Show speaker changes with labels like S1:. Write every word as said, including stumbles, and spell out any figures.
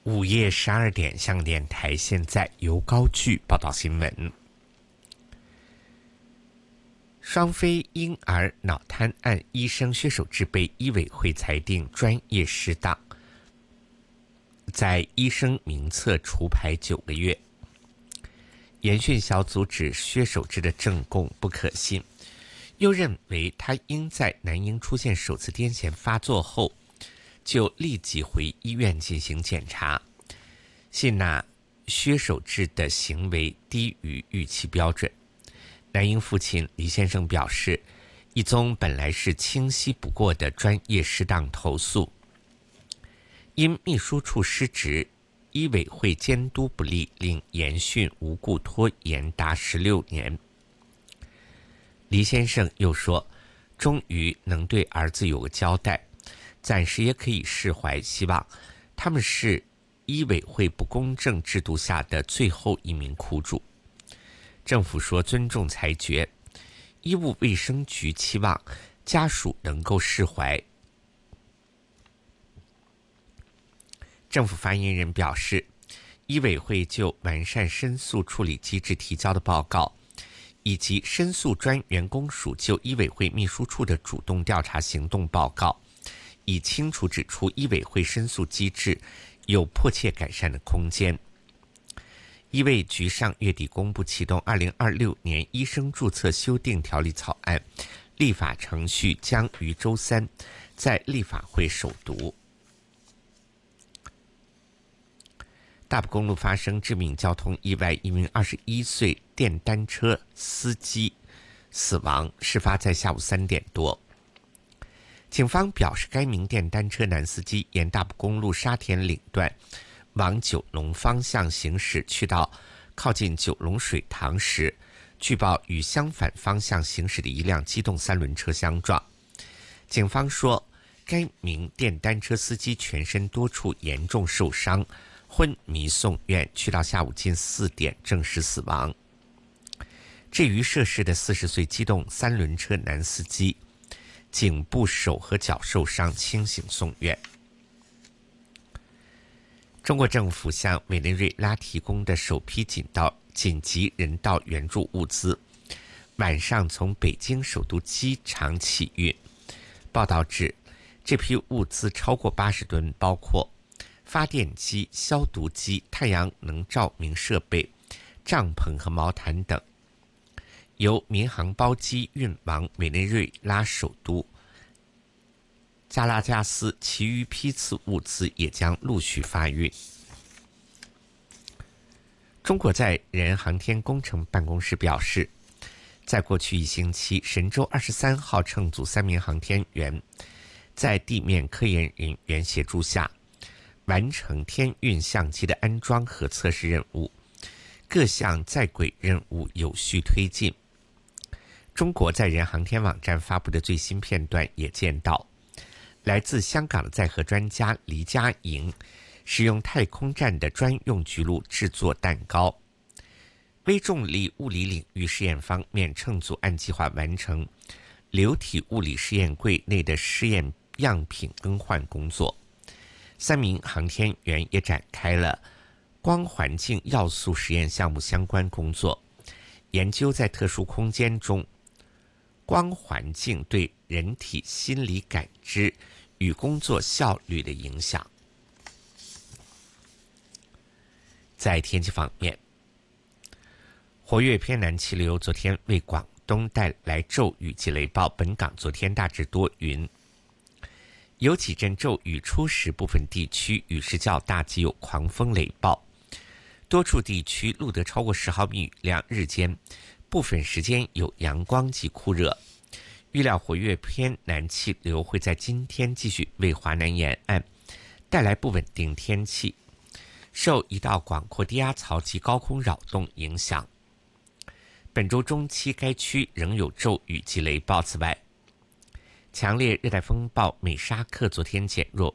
S1: 午夜十二点，香港电台现在由高炬报道新闻。双非婴儿脑瘫案医生薛守志被医委会裁定专业失当，在医生名册除牌九个月。研讯小组指薛守志的证供不可信，又认为他应在男婴出现首次癫痫发作后就立即回医院进行检查，信纳薛守志的行为低于预期标准。男婴父亲李先生表示，一宗本来是清晰不过的专业失当投诉，因秘书处失职，医委会监督不力，令研讯无故拖延达十六年。李先生又说，终于能对儿子有个交代，暂时也可以释怀，希望他们是医委会不公正制度下的最后一名苦主。政府说尊重裁决，医务卫生局期望家属能够释怀。政府发言人表示，医委会就完善申诉处理机制提交的报告，以及申诉专员公署就医委会秘书处的主动调查行动报告，已清楚指出医委会申诉机制有迫切改善的空间。医卫局上月底公布启动二零二六年医生注册修订条例草案，立法程序将于周三在立法会首读。大埔公路发生致命交通意外，一名二十一岁电单车司机死亡，事发在下午三点多。警方表示，该名电单车男司机沿大埔公路沙田岭段往九龙方向行驶，去到靠近九龙水塘时，据报与相反方向行驶的一辆机动三轮车相撞。警方说，该名电单车司机全身多处严重受伤，昏迷送院，去到下午近四点证实死亡。至于涉事的四十岁机动三轮车男司机，颈部、手和脚受伤，清醒送院。中国政府向委内瑞拉提供的首批紧到紧急人道援助物资，晚上从北京首都机场起运。报道指，这批物资超过八十吨，包括发电机、消毒机、太阳能照明设备、帐篷和毛毯等，由民航包机运往委内瑞拉首都加拉加斯，其余批次物资也将陆续发运。中国载人航天工程办公室表示，在过去一星期，神舟二十三号乘组三名航天员在地面科研人员协助下，完成天运相机的安装和测试任务，各项在轨任务有序推进。中国载人航天网站发布的最新片段也见到，来自香港的载荷专家黎佳莹使用太空站的专用焗炉制作蛋糕。微重力物理领域试验方面，乘组按计划完成流体物理试验柜内的试验样品更换工作。三名航天员也展开了光环境要素实验项目相关工作，研究在特殊空间中光环境对人体心理感知与工作效率的影响。在天气方面，活跃偏南气流昨天为广东带来骤雨及雷暴，本港昨天大致多云，有几阵骤雨初时，部分地区雨势较大，及有狂风雷暴，多处地区录得超过十毫米雨量，日间部分时间有阳光及酷热。预料活跃偏南气流会在今天继续为华南沿岸带来不稳定天气，受一道广阔低压槽及高空扰动影响，本周中期该区仍有骤雨及雷暴。此外，强烈热带风暴美沙克昨天减弱，